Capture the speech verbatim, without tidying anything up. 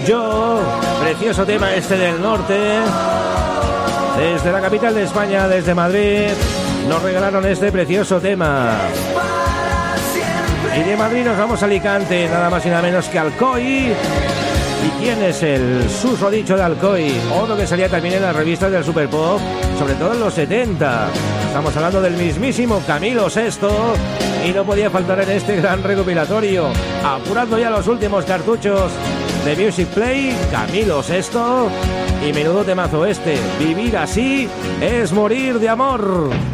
Yo. Precioso tema este del norte. Desde la capital de España, desde Madrid, nos regalaron este precioso tema. Y de Madrid nos vamos a Alicante, nada más y nada menos que Alcoy. ¿Y quién es el susodicho de Alcoy? Otro que salía también en las revistas del Super Pop, sobre todo en los setenta. Estamos hablando del mismísimo Camilo Sesto. Y no podía faltar en este gran recopilatorio, apurando ya los últimos cartuchos de Music Play, Camilo Sesto. Y menudo temazo este, Vivir así es morir de amor.